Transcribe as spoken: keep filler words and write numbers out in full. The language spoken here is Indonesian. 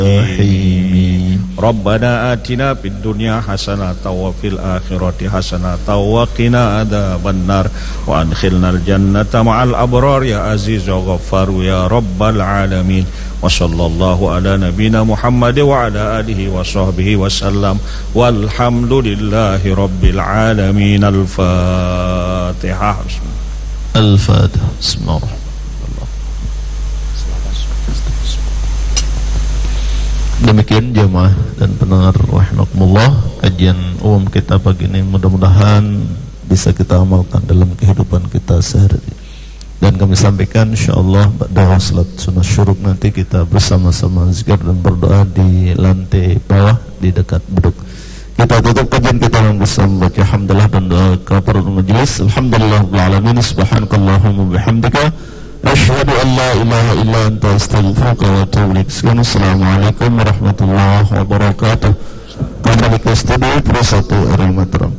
Rabbana atina fid dunya hasanatan wa fil akhirati hasanatan wa qina adzabannar wa adkhilnal jannata ma'al abrar ya aziz wa ghaffar ya rabbal alamin. Wa sallallahu ala nabiyyina Muhammad wa ala alihi wa sahbihi wa sallam walhamdulillahi rabbil alamin. Al-Fatihah. Al-Fatihah. Bismillah. Demikian jemaah dan pendengar rahimakumullah, kajian umum kita pagi ini mudah-mudahan bisa kita amalkan dalam kehidupan kita sehari-hari. Dan kami sampaikan insyaallah pada salat sunat syuruk nanti kita bersama-sama zikir dan berdoa di lantai bawah di dekat beduk. Kita tutup kajian kita dengan bersama baca hamdalah dan doa kepada majelis. Alhamdulillahirabbil alamin, subhanakallahumma bihamdika asyhadu an la ilaha illa anta astaghfiruka wa atubu ilaik. Assalamualaikum warahmatullahi wabarakatuh. Kembali ke studio Pro satu R W Mataram.